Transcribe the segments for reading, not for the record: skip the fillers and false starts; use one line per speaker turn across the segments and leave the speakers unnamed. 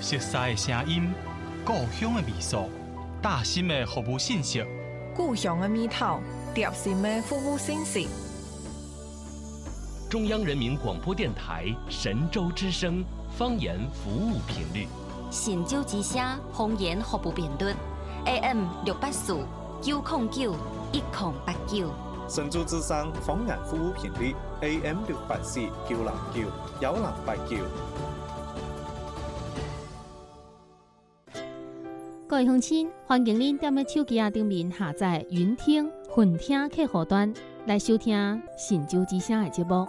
熟悉的声音，故乡的味素，大心的服务信息，
故乡的味道，贴心的服务信息。
中央人民广播电台神州之声方言服务频率，
神州之声方言服务频率 AM 684 909 1089。
神州之声方言服務頻率 AM 684 909 1089。
各位鄉親，歡迎您踮咧手機上面下載雲聽、雲聽客戶端來收聽神州之聲的節目。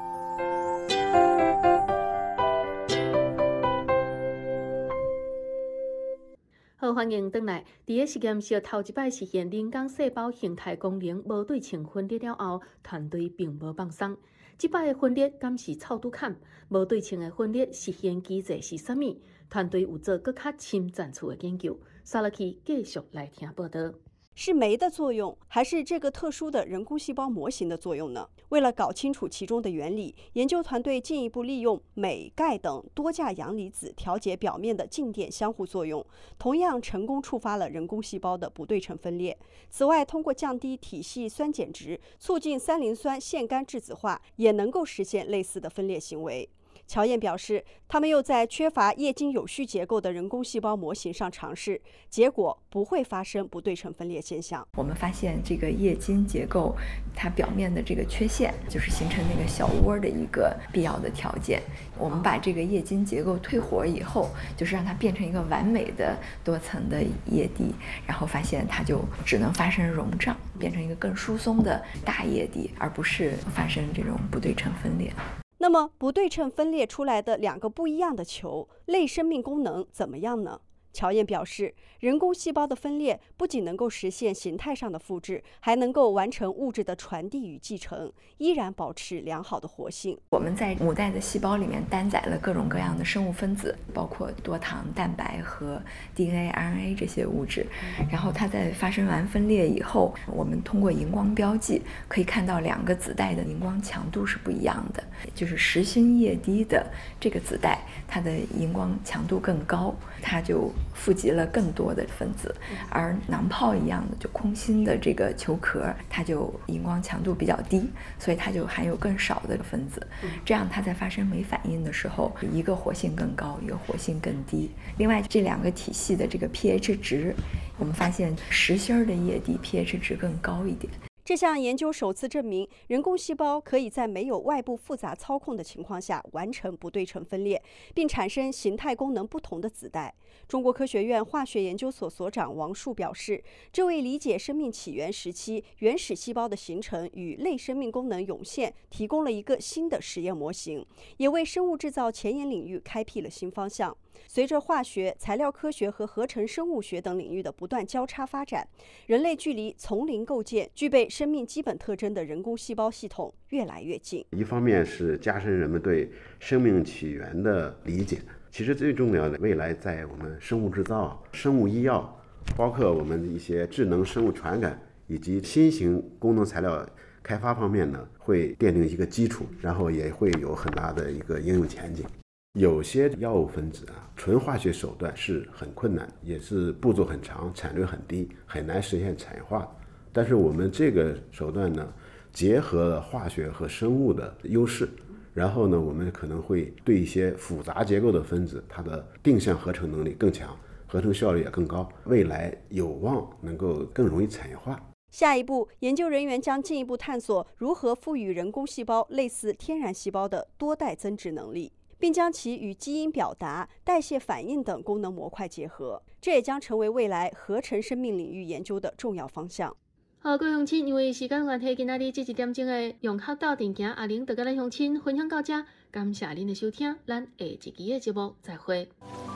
好，歡迎回來。第一實驗室頭一擺實現人工細胞形態功能無對稱分裂了後，團隊並無放鬆。這擺的分裂敢是草拄坎？無對稱的分裂實現機制是啥物？團隊有做更較深層次的研究。沙拉奇繼續來聽報道。
是酶的作用，還是這個特殊的人工細胞模型的作用呢？為了搞清楚其中的原理，研究團隊進一步利用鎂、鈣等多價陽離子調節表面的靜電相互作用，同樣成功觸發了人工細胞的不對稱分裂。此外，通過降低體系酸鹼值，促進三磷酸腺苷質子化，也能夠實現類似的分裂行為。喬燕表示，他們又在缺乏液晶有序結構的人工細胞模型上嘗試，結果不會發生不對稱分裂現象。
我們發現這個液晶結構，它表面的這個缺陷，就是形成那個小窩的一個必要的條件。我們把這個液晶結構退活以後，就是讓它變成一個完美的多層的液滴，然後發現它就只能發生溶脹，變成一個更疏鬆的大液滴，而不是發生這種不對稱分裂。
那麼不對稱分裂出來的兩個不一樣的球，類生命功能怎麼樣呢？喬燕表示，人工細胞的分裂不僅能夠實現形態上的複製，還能夠完成物質的傳遞與繼承，依然保持良好的活性。
我們在母帶的細胞裡面擔載了各種各樣的生物分子，包括多糖、蛋白和 DNA、RNA 這些物質。然後它在發生完分裂以後，我們通過熒光標記可以看到兩個子帶的熒光強度是不一樣的，就是實心液滴的這個子帶，它的熒光強度更高，它就富集了更多的分子，而囊泡一樣的就空心的這個球殼，它就熒光強度比較低，所以它就含有更少的分子，這樣它在發生酶反應的時候，一個活性更高，一個活性更低。另外這兩個體系的這個 pH 值，我們發現實心的液滴 pH 值更高一點。
這項研究首次證明，人工細胞可以在沒有外部複雜操控的情況下完成不對稱分裂，並產生形態功能不同的子代。中國科學院化學研究所所長王樹表示，這為理解生命起源時期原始細胞的形成與類生命功能湧現提供了一個新的實驗模型，也為生物製造前沿領域開闢了新方向。隨着化學、材料科學和合成生物學等領域的不斷交叉發展，人類距離從零構建具備生命基本特徵的人工細胞系統越來越近。
一方面是加深人們對生命起源的理解，其實最重要的，未來在我們生物製造、生物醫藥，包括我們一些智能生物傳感以及新型功能材料開發方面呢，會奠定一個基礎，然後也會有很大的一個應用前景。有些藥物分子純化學手段是很困難，也是步驟很長，產率很低，很難實現產業化。但是我們這個手段呢，結合了化學和生物的優勢，然後呢，我們可能會對一些複雜結構的分子，它的定向合成能力更強，合成效率也更高，未來有望能夠更容易產業化。
下一步，研究人員將進一步探索如何賦予人工細胞類似天然細胞的多代增殖能力，並將其與基因表達、代謝反應等功能模塊結合，這也將成為未來合成生命領域研究的重要方向。好，各位鄉親，因為時間關係，今仔日這1點鐘的用客到定行，阿玲就跟咱鄉親分享到這，感謝您的收聽，咱下一期的節目再會。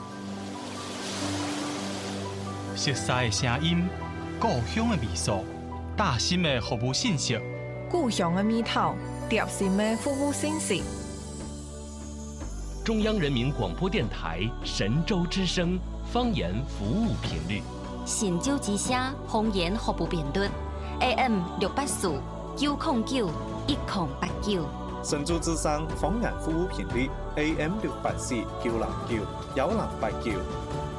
熟悉的聲音，故鄉的味素，大心的服務信息，
故鄉的味道，貼心的服務信息。
中央人民廣播電台神州之聲方言服務頻率，
神州之聲方言服務頻率 AM 684 909 1089。
神州之声方言服务频率 AM 684 909 1089。